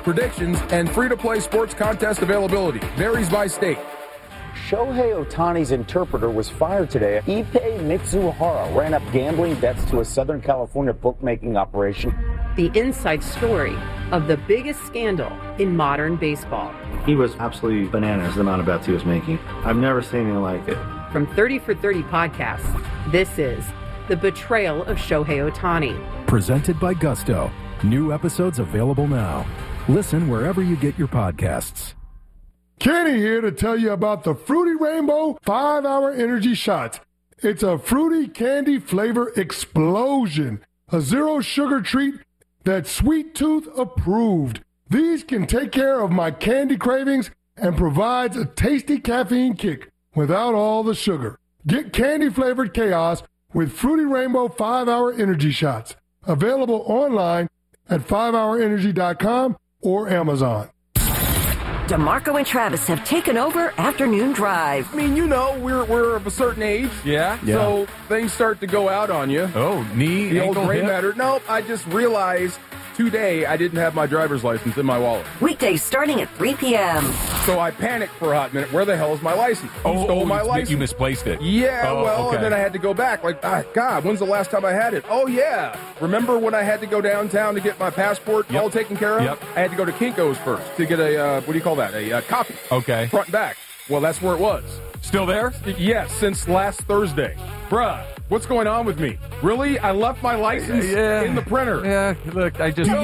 predictions, and free-to-play sports contest availability. Varies by state. Shohei Ohtani's interpreter was fired today. Ippei Mitsuhara ran up gambling bets to a Southern California bookmaking operation. The inside story of the biggest scandal in modern baseball. He was absolutely bananas, the amount of bets he was making. I've never seen anything like it. From 30 for 30 podcasts, this is The Betrayal of Shohei Ohtani. Presented by Gusto. New episodes available now. Listen wherever you get your podcasts. Kenny here to tell you about the Fruity Rainbow 5-Hour Energy Shots. It's a fruity candy flavor explosion. A zero-sugar treat that's Sweet Tooth approved. These can take care of my candy cravings and provides a tasty caffeine kick without all the sugar. Get candy-flavored chaos with Fruity Rainbow 5-Hour Energy Shots. Available online at 5hourenergy.com or Amazon. DeMarco and Travis have taken over Afternoon Drive. I mean, you know, we're of a certain age. Yeah. So things start to go out on you. Oh, knee, the ankle, old gray hip? matter. Nope, I just realized today I didn't have my driver's license in my wallet. Weekdays starting at 3 p.m. So I panicked for a hot minute. Where the hell is my license? Who stole my license? You misplaced it. Yeah, okay. And then I had to go back. Like, God, when's the last time I had it? Oh, yeah. Remember when I had to go downtown to get my passport all taken care of? Yep. I had to go to Kinko's first to get a, what do you call that? A copy. Okay. Front and back. Well, that's where it was. Still there? Yes, since last Thursday. Bruh, what's going on with me? Really? I left my license in the printer. Yeah, look, I just...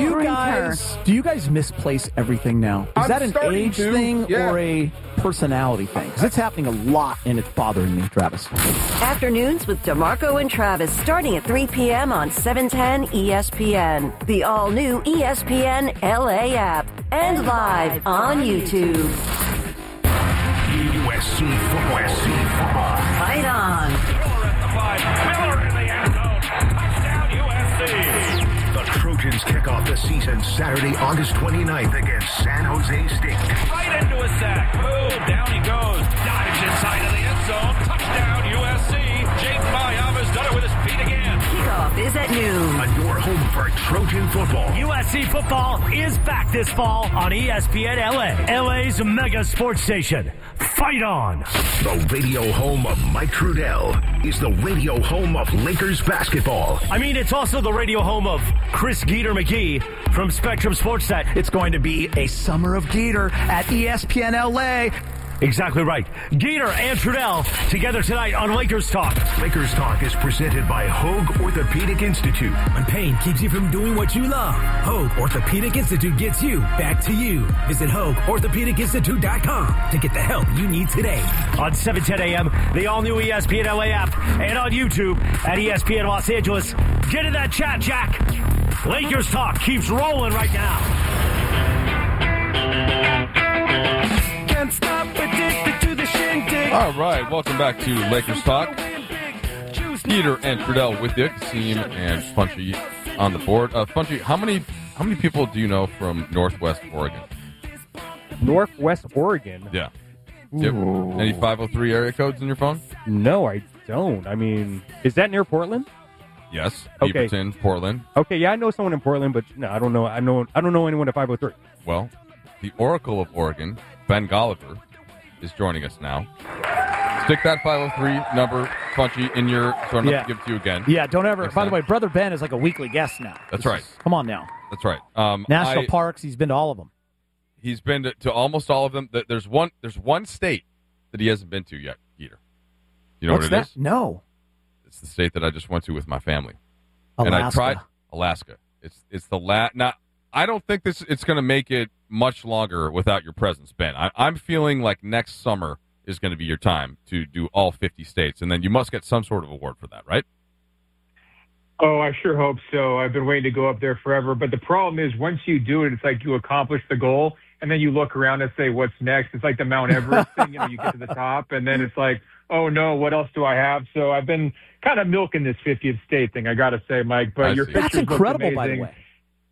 Do you guys misplace everything now? Is that an age thing or a personality thing? Because it's happening a lot, and it's bothering me, Travis. Afternoons with DeMarco and Travis starting at 3 p.m. on 710 ESPN, the all-new ESPN LA app, and live on YouTube. USC football. Fight on. Miller in the end zone. Touchdown USC. The Trojans kick off the season Saturday, August 29th against San Jose State. Right into a sack. Boom, down he goes. Dives inside of the end zone. Touchdown USC. Jake Mayava's done it with his feet again. Kickoff is at noon. On your home for Trojan football. USC football is back this fall on ESPN LA. LA's mega sports station. Fight on. The radio home of Mike Trudell is the radio home of Lakers basketball. I mean, it's also the radio home of Chris Geeter McGee from Spectrum Sportsnet. It's going to be a summer of Geeter at ESPN LA. Exactly right. Geeter and Trudell together tonight on Lakers Talk. Lakers Talk is presented by Hoag Orthopedic Institute. When pain keeps you from doing what you love, Hoag Orthopedic Institute gets you back to you. Visit HoagOrthopedicInstitute.com to get the help you need today. On 710 a.m., the all-new ESPN LA app, and on YouTube at ESPN Los Angeles. Get in that chat, Jack. Lakers Talk keeps rolling right now. Can't stop, addicted to the shindig. All right, welcome back to Lakers Talk. Peter and Trudell with you. Kasim and Punchy on the board. Punchy, how many people do you know from Northwest Oregon? Northwest Oregon? Yeah. Do you have any 503 area codes in your phone? No, I don't. I mean, is that near Portland? Yes. Okay. Beaverton, Portland. Okay, yeah, I know someone in Portland, but no, I don't know. I don't know anyone at 503. Well, the Oracle of Oregon, Ben Golliver, is joining us now. Stick that 503 number, Punchy, in your... So I'm not going to give it to you again. Yeah, don't ever... By the way, Brother Ben is like a weekly guest now. That's right. Come on now. That's right. National parks, he's been to all of them. He's been to almost all of them. There's one state that he hasn't been to yet, Peter. You know What's what it that? is? No. It's the state that I just went to with my family. Alaska. And I tried... Alaska. It's the Now, I don't think it's going to make it much longer without your presence, Ben. I'm feeling like next summer is going to be your time to do all 50 states, and then you must get some sort of award for that, right? Oh, I sure hope so. I've been waiting to go up there forever. But the problem is once you do it, it's like you accomplish the goal, and then you look around and say, what's next? It's like the Mount Everest thing. You get to the top, and then it's like, oh, no, what else do I have? So I've been kind of milking this 50th state thing, I got to say, Mike. But your pictures That's incredible, look by the amazing. way.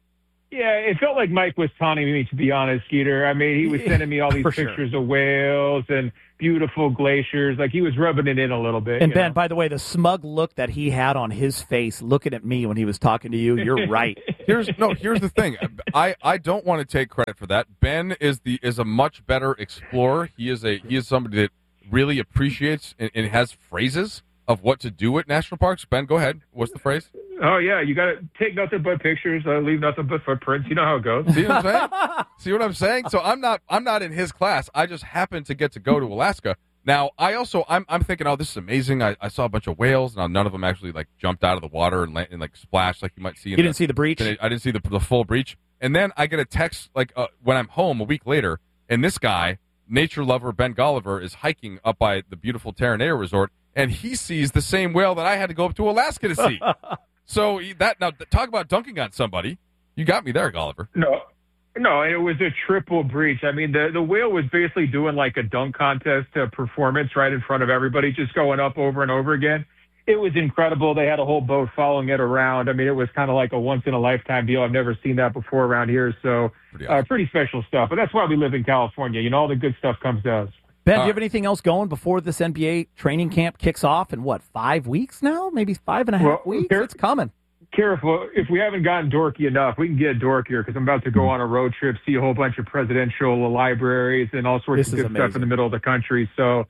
Yeah, it felt like Mike was taunting me, to be honest, Skeeter. I mean, he was sending me all these pictures of whales and beautiful glaciers. Like, he was rubbing it in a little bit. And Ben, by the way, the smug look that he had on his face looking at me when he was talking to you, you're right. Here's the thing. I don't want to take credit for that. Ben is a much better explorer. He is somebody that really appreciates and has phrases of what to do at national parks. Ben, go ahead. What's the phrase? Oh, yeah, you got to take nothing but pictures, leave nothing but footprints. You know how it goes. See what I'm saying? See what I'm saying? So I'm not in his class. I just happened to get to go to Alaska. Now, I'm thinking, oh, this is amazing. I saw a bunch of whales. Now, none of them actually like jumped out of the water and like splashed like you might see. You didn't see the breach? I didn't see the full breach. And then I get a text like when I'm home a week later, and this guy, nature lover Ben Golliver, is hiking up by the beautiful Terranea Resort, and he sees the same whale that I had to go up to Alaska to see. So now talk about dunking on somebody. You got me there, Golliver. No, it was a triple breach. I mean, the whale was basically doing like a dunk contest performance right in front of everybody, just going up over and over again. It was incredible. They had a whole boat following it around. I mean, it was kind of like a once-in-a-lifetime deal. I've never seen that before around here. So pretty special stuff. But that's why we live in California. You know, all the good stuff comes to us. Ben, do you have anything else going before this NBA training camp kicks off in, 5 weeks now? Maybe 5.5 weeks? It's coming. Careful. If we haven't gotten dorky enough, we can get dorkier because I'm about to go on a road trip, see a whole bunch of presidential libraries and all sorts of good stuff in the middle of the country. So,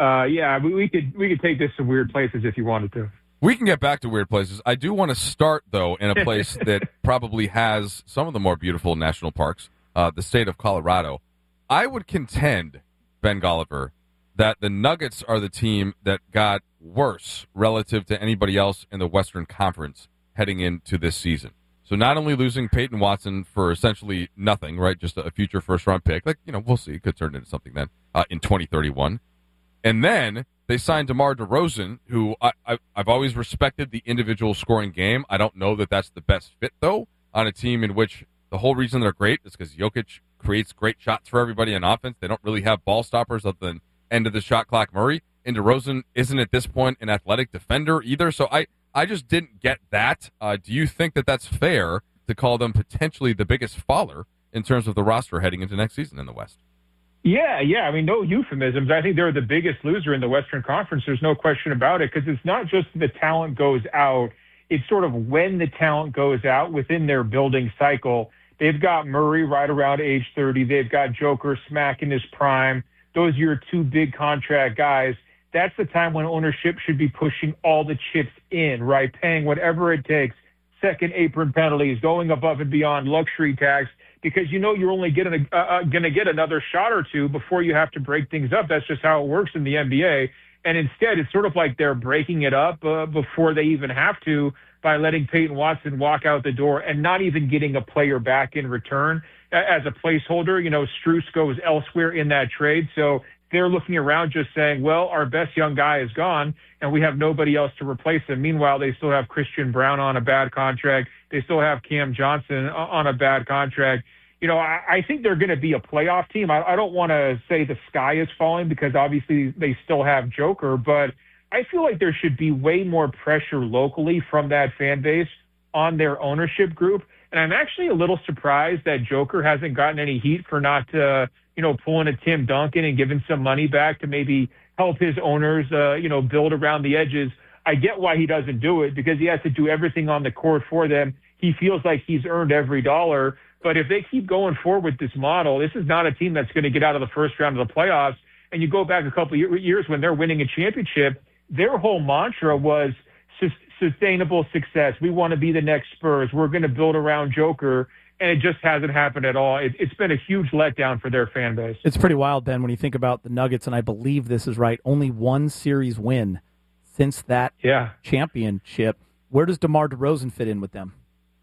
we could take this to weird places if you wanted to. We can get back to weird places. I do want to start, though, in a place that probably has some of the more beautiful national parks, the state of Colorado. I would contend, Ben Golliver, that the Nuggets are the team that got worse relative to anybody else in the Western Conference heading into this season. So not only losing Peyton Watson for essentially nothing, right, just a future first-round pick, we'll see, it could turn into something then in 2031. And then they signed DeMar DeRozan, who I've always respected the individual scoring game. I don't know that that's the best fit, though, on a team in which the whole reason they're great is because Jokic creates great shots for everybody on offense. They don't really have ball stoppers other than end of the shot clock Murray. And DeRozan isn't at this point an athletic defender either. So I just didn't get that. Do you think that that's fair to call them potentially the biggest faller in terms of the roster heading into next season in the West? Yeah. I mean, no euphemisms. I think they're the biggest loser in the Western Conference. There's no question about it because it's not just the talent goes out. It's sort of when the talent goes out within their building cycle. They've got Murray right around age 30. They've got Joker smack in his prime. Those are your two big contract guys. That's the time when ownership should be pushing all the chips in, right? Paying whatever it takes, second apron penalties, going above and beyond, luxury tax, because you know you're only going to get another shot or two before you have to break things up. That's just how it works in the NBA. And instead, it's sort of like they're breaking it up before they even have to by letting Peyton Watson walk out the door and not even getting a player back in return as a placeholder. You know, Strus goes elsewhere in that trade. So they're looking around just saying, well, our best young guy is gone and we have nobody else to replace him. Meanwhile, they still have Christian Brown on a bad contract. They still have Cam Johnson on a bad contract. You know, I think they're going to be a playoff team. I don't want to say the sky is falling because obviously they still have Joker, but I feel like there should be way more pressure locally from that fan base on their ownership group. And I'm actually a little surprised that Joker hasn't gotten any heat for not, pulling a Tim Duncan and giving some money back to maybe help his owners, build around the edges. I get why he doesn't do it because he has to do everything on the court for them. He feels like he's earned every dollar. But if they keep going forward with this model, this is not a team that's going to get out of the first round of the playoffs. And you go back a couple of years when they're winning a championship, their whole mantra was sustainable success. We want to be the next Spurs. We're going to build around Joker. And it just hasn't happened at all. It's been a huge letdown for their fan base. It's pretty wild, Ben, when you think about the Nuggets, and I believe this is right, only one series win since that championship. Where does DeMar DeRozan fit in with them?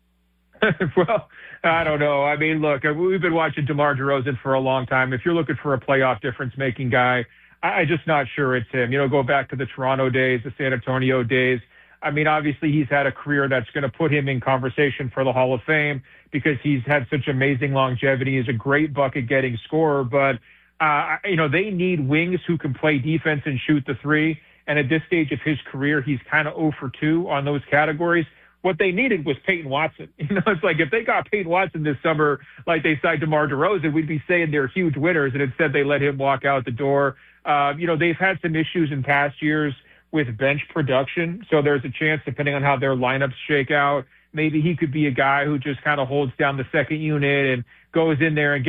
Well, I don't know. I mean, look, we've been watching DeMar DeRozan for a long time. If you're looking for a playoff difference-making guy, I'm just not sure it's him. Go back to the Toronto days, the San Antonio days. I mean, obviously, he's had a career that's going to put him in conversation for the Hall of Fame because he's had such amazing longevity. He's a great bucket-getting scorer, but, they need wings who can play defense and shoot the three. And at this stage of his career, he's kind of 0 for 2 on those categories. what they needed was Peyton Watson. It's like if they got Peyton Watson this summer, like they signed DeMar DeRozan, we'd be saying they're huge winners. And instead, they let him walk out the door. They've had some issues in past years with bench production. So there's a chance, depending on how their lineups shake out, maybe he could be a guy who just kind of holds down the second unit and goes in there and